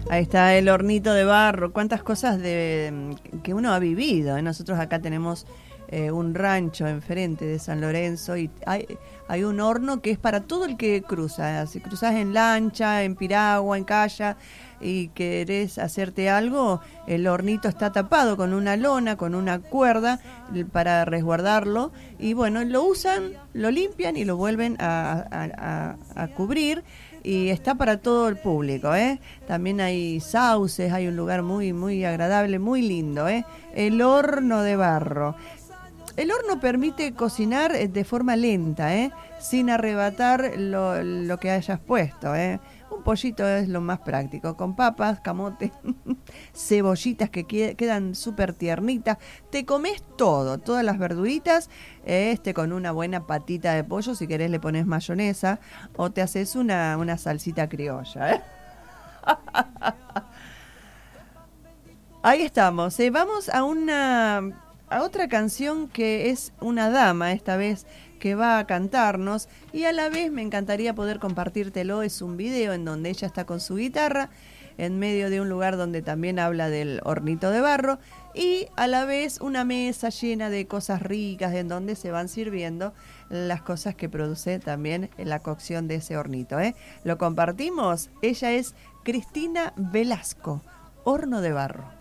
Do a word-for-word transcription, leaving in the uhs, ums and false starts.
Ahí está el hornito de barro, cuántas cosas de que uno ha vivido, ¿eh? Nosotros acá tenemos eh, un rancho enfrente de San Lorenzo y hay, hay un horno que es para todo el que cruza. Si cruzas en lancha, en piragua, en calla y querés hacerte algo, el hornito está tapado con una lona, con una cuerda para resguardarlo y bueno, lo usan, lo limpian y lo vuelven a, a, a, a cubrir. Y está para todo el público, ¿eh? También hay sauces, hay un lugar muy, muy agradable, muy lindo, ¿eh? El horno de barro. El horno permite cocinar de forma lenta, ¿eh? Sin arrebatar lo, lo que hayas puesto, ¿eh? Un pollito es lo más práctico, con papas, camote, cebollitas que qued- quedan súper tiernitas. Te comes todo, todas las verduritas, este con una buena patita de pollo, si querés le pones mayonesa, o te haces una, una salsita criolla, ¿eh? Ahí estamos, ¿eh? Vamos a una a otra canción que es una dama esta vez que va a cantarnos y a la vez me encantaría poder compartírtelo. Es un video en donde ella está con su guitarra en medio de un lugar donde también habla del hornito de barro y a la vez una mesa llena de cosas ricas en donde se van sirviendo las cosas que produce también la cocción de ese hornito, ¿eh? Lo compartimos. Ella es Cristina Velasco, Horno de Barro.